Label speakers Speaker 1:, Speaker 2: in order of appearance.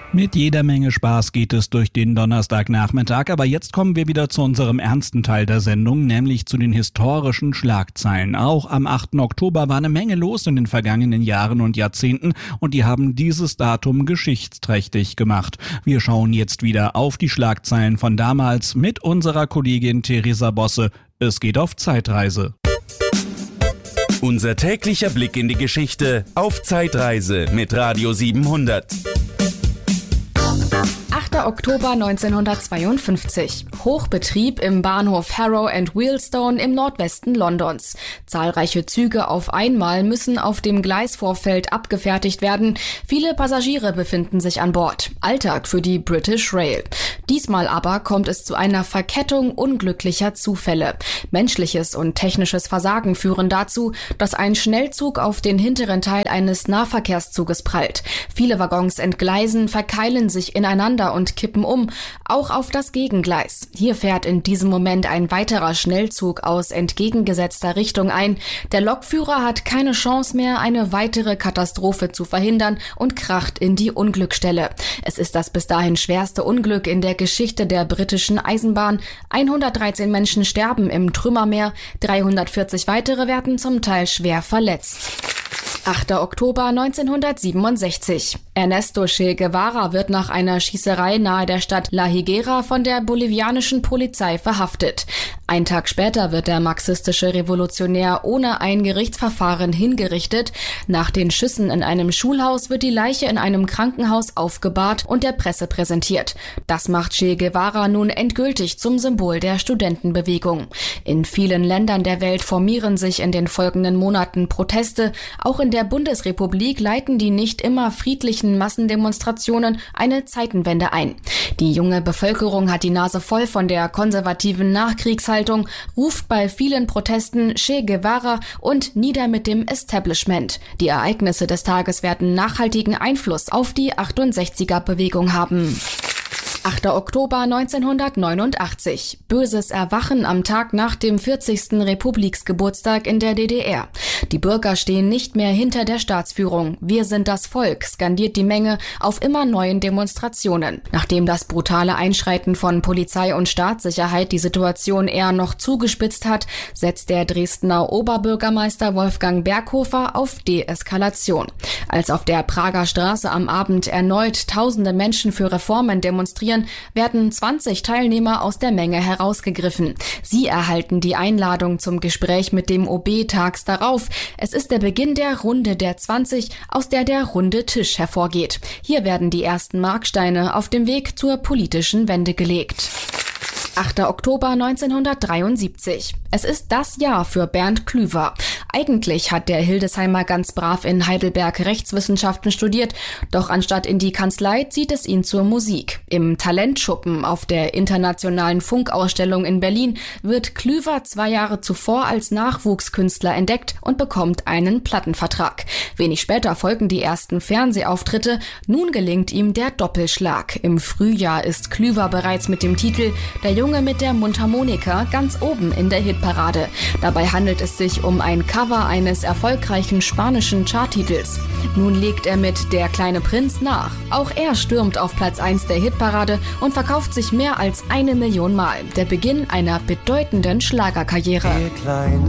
Speaker 1: Mit jeder Menge Spaß geht es durch den Donnerstagnachmittag, aber jetzt kommen wir wieder zu unserem ernsten Teil der Sendung, nämlich zu den historischen Schlagzeilen. Auch am 8. Oktober war eine Menge los in den vergangenen Jahren und Jahrzehnten und die haben dieses Datum geschichtsträchtig gemacht. Wir schauen jetzt wieder auf die Schlagzeilen von damals mit unserer Kollegin Theresa Bosse. Es geht auf Zeitreise.
Speaker 2: Unser täglicher Blick in die Geschichte auf Zeitreise mit Radio 700.
Speaker 3: 8. Oktober 1952. Hochbetrieb im Bahnhof Harrow and Wealdstone im Nordwesten Londons. Zahlreiche Züge auf einmal müssen auf dem Gleisvorfeld abgefertigt werden. Viele Passagiere befinden sich an Bord. Alltag für die British Rail. Diesmal aber kommt es zu einer Verkettung unglücklicher Zufälle. Menschliches und technisches Versagen führen dazu, dass ein Schnellzug auf den hinteren Teil eines Nahverkehrszuges prallt. Viele Waggons entgleisen, verkeilen sich ineinander und kippen um, auch auf das Gegengleis. Hier fährt in diesem Moment ein weiterer Schnellzug aus entgegengesetzter Richtung ein. Der Lokführer hat keine Chance mehr, eine weitere Katastrophe zu verhindern und kracht in die Unglücksstelle. Es ist das bis dahin schwerste Unglück in der Geschichte der britischen Eisenbahn. 113 Menschen sterben im Trümmermeer, 340 weitere werden zum Teil schwer verletzt. 8. Oktober 1967. Ernesto Che Guevara wird nach einer Schießerei nahe der Stadt La Higuera von der bolivianischen Polizei verhaftet. Ein Tag später wird der marxistische Revolutionär ohne ein Gerichtsverfahren hingerichtet. Nach den Schüssen in einem Schulhaus wird die Leiche in einem Krankenhaus aufgebahrt und der Presse präsentiert. Das macht Che Guevara nun endgültig zum Symbol der Studentenbewegung. In vielen Ländern der Welt formieren sich in den folgenden Monaten Proteste. Auch in der Bundesrepublik leiten die nicht immer friedlichen Massendemonstrationen eine Zeitenwende ein. Die junge Bevölkerung hat die Nase voll von der konservativen Nachkriegshaltung, ruft bei vielen Protesten Che Guevara und nieder mit dem Establishment. Die Ereignisse des Tages werden nachhaltigen Einfluss auf die 68er-Bewegung haben. 8. Oktober 1989. Böses Erwachen am Tag nach dem 40. Republiksgeburtstag in der DDR. Die Bürger stehen nicht mehr hinter der Staatsführung. Wir sind das Volk, skandiert die Menge auf immer neuen Demonstrationen. Nachdem das brutale Einschreiten von Polizei und Staatssicherheit die Situation eher noch zugespitzt hat, setzt der Dresdner Oberbürgermeister Wolfgang Berghofer auf Deeskalation. Als auf der Prager Straße am Abend erneut tausende Menschen für Reformen demonstrieren, werden 20 Teilnehmer aus der Menge herausgegriffen. Sie erhalten die Einladung zum Gespräch mit dem OB tags darauf. Es ist der Beginn der Runde der 20, aus der der runde Tisch hervorgeht. Hier werden die ersten Marksteine auf dem Weg zur politischen Wende gelegt. 8. Oktober 1973. Es ist das Jahr für Bernd Klüver. Eigentlich hat der Hildesheimer ganz brav in Heidelberg Rechtswissenschaften studiert, doch anstatt in die Kanzlei zieht es ihn zur Musik. Im Talentschuppen auf der internationalen Funkausstellung in Berlin wird Klüver 2 Jahre zuvor als Nachwuchskünstler entdeckt und bekommt einen Plattenvertrag. Wenig später folgen die ersten Fernsehauftritte. Nun gelingt ihm der Doppelschlag. Im Frühjahr ist Klüver bereits mit dem Titel Der Junge mit der Mundharmonika ganz oben in der Hitparade. Dabei handelt es sich um ein Cover eines erfolgreichen spanischen Charttitels. Nun legt er mit Der kleine Prinz nach. Auch er stürmt auf Platz 1 der Hitparade und verkauft sich mehr als 1 Million Mal. Der Beginn einer bedeutenden Schlagerkarriere.